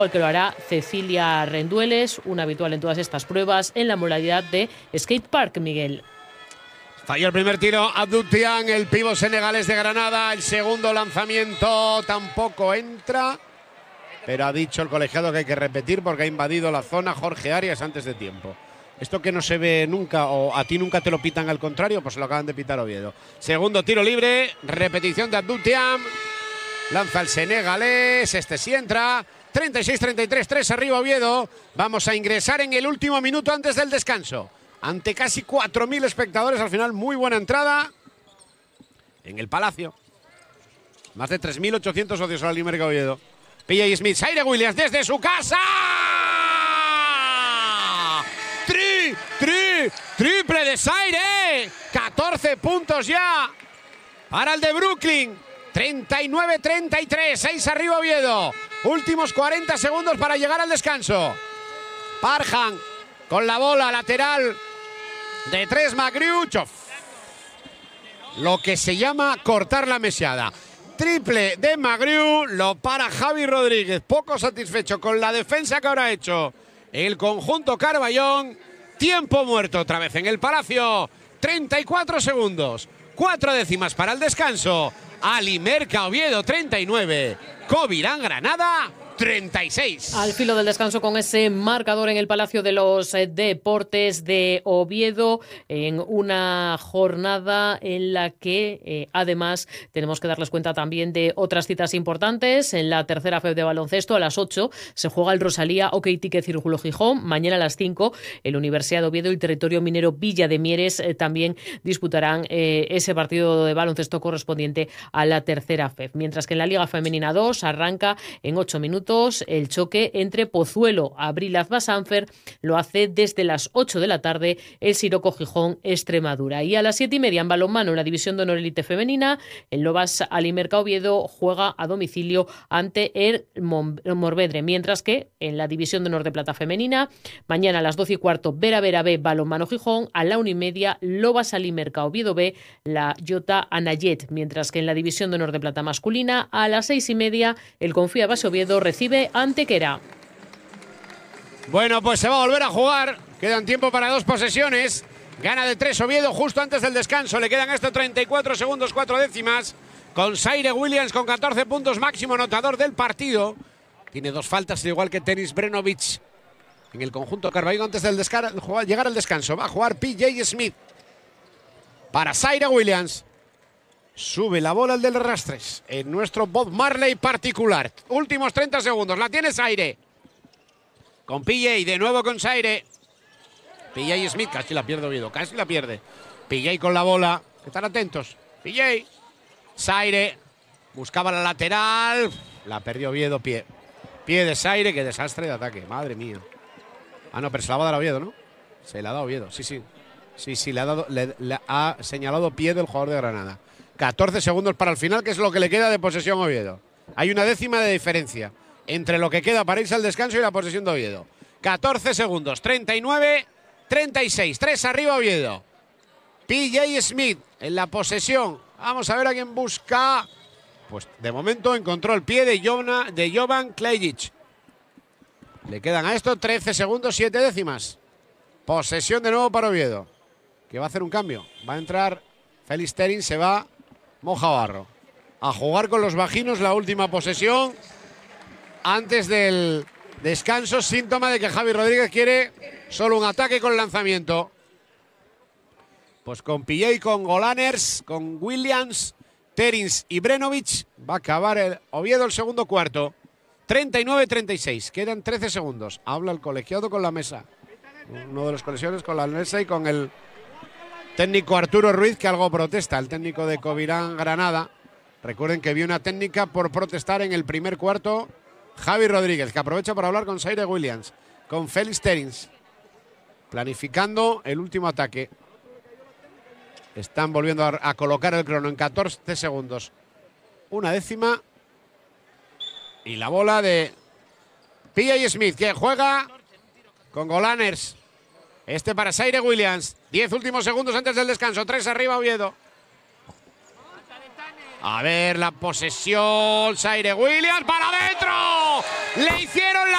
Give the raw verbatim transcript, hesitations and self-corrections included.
que lo hará Cecilia Rendueles, una habitual en todas estas pruebas en la modalidad de skate park, Miguel. Falló el primer tiro Abdou Tiam, el pívot senegalés de Granada. El segundo lanzamiento tampoco entra, pero ha dicho el colegiado que hay que repetir porque ha invadido la zona Jorge Arias antes de tiempo. Esto que no se ve nunca, o a ti nunca te lo pitan al contrario, pues se lo acaban de pitar Oviedo. Segundo tiro libre, repetición de Abdou Tiam. Lanza el senegalés, este sí entra. treinta y seis treinta y tres, tres arriba Oviedo. Vamos a ingresar en el último minuto antes del descanso. Ante casi cuatro mil espectadores, al final muy buena entrada en el Palacio. Más de tres mil ochocientos socios al Limerick Oviedo. P J Smith, Zaire Williams desde su casa. Tri, tri, triple de Zaire. catorce puntos ya para el de Brooklyn. treinta y nueve treinta y tres, seis arriba Oviedo. Últimos cuarenta segundos para llegar al descanso. Parham con la bola lateral de tres, Magriu. Lo que se llama cortar la mesiada. Triple de Magriu, lo para Javi Rodríguez. Poco satisfecho con la defensa que ahora ha hecho el conjunto Carballón. Tiempo muerto otra vez en el Palacio. treinta y cuatro segundos. Cuatro décimas para el descanso. Alimerca Oviedo treinta y nueve. Covirán Granada treinta y seis. Al filo del descanso con ese marcador en el Palacio de los Deportes de Oviedo, en una jornada en la que eh, además tenemos que darles cuenta también de otras citas importantes. En la tercera F E B de baloncesto a las ocho se juega el Rosalía OK Ticket Círculo Gijón. Mañana a las cinco el Universidad de Oviedo y el Territorio Minero Villa de Mieres eh, también disputarán eh, ese partido de baloncesto correspondiente a la tercera F E B. Mientras que en la Liga Femenina dos arranca en ocho minutos el choque entre Pozuelo, Abril Azba-Sanfer. Lo hace desde las ocho de la tarde el Siroco Gijón Extremadura. Y a las siete y media en balonmano, en la División de Honor Elite Femenina, el Lobas Alimerca Oviedo juega a domicilio ante el Morvedre. Mientras que en la División de Honor de Plata Femenina, mañana a las doce y cuarto, Vera Vera B, balonmano Gijón. A la una y media, Lobas Alimerca Oviedo B, la Jota Anayet. Mientras que en la División de Honor de Plata masculina, a las seis y media, el Confía Base Oviedo recibe Antequera. Bueno, pues se va a volver a jugar. Quedan tiempo para dos posesiones. Gana de tres Oviedo justo antes del descanso. Le quedan hasta treinta y cuatro segundos, cuatro décimas. Con Zaire Williams con catorce puntos, máximo anotador del partido. Tiene dos faltas, igual que Tenis Brenovic en el conjunto Carballón antes del llegar al descanso. Va a jugar P J Smith para Zaire Williams. Sube la bola el del Rastres en nuestro Bob Marley particular. Últimos treinta segundos. La tiene Zaire. Con P J, de nuevo con Zaire. P J Smith, casi la pierde Oviedo, casi la pierde. P J con la bola. Están atentos. P J. Zaire. Buscaba la lateral. La perdió Oviedo, pie. Pie de Zaire, qué desastre de ataque. Madre mía. Ah, no, pero se la va a dar a Oviedo, ¿no? Se la ha dado Oviedo, sí, sí. Sí, sí, le ha, dado, le, le ha señalado pie del jugador de Granada. catorce segundos para el final, que es lo que le queda de posesión a Oviedo. Hay una décima de diferencia entre lo que queda para irse al descanso y la posesión de Oviedo. catorce segundos, treinta y nueve treinta y seis. tres arriba Oviedo. P J Smith en la posesión. Vamos a ver a quién busca. Pues de momento encontró el pie de, Jovna, de Jovan Klejic. Le quedan a esto trece segundos, siete décimas. Posesión de nuevo para Oviedo, que va a hacer un cambio. Va a entrar Félix Terin, se va Moja Barro a jugar con los bajinos la última posesión antes del descanso. Síntoma de que Javi Rodríguez quiere solo un ataque con lanzamiento. Pues con P J, con Golaners, con Williams, Terins y Brenovic va a acabar el Oviedo el segundo cuarto. treinta y nueve treinta y seis. Quedan trece segundos. Habla el colegiado con la mesa. Uno de los colegiados con la mesa y con el técnico Arturo Ruiz, que algo protesta, el técnico de Covirán Granada. Recuerden que vio una técnica por protestar en el primer cuarto Javi Rodríguez, que aprovecha para hablar con Zaire Williams, con Félix Terins, planificando el último ataque. Están volviendo a, a colocar el crono en catorce segundos. Una décima. Y la bola de P J Smith, que juega con Golaners. Este para Zaire Williams. diez últimos segundos antes del descanso. tres arriba Oviedo. A ver la posesión. Zaire Williams para adentro. Le hicieron la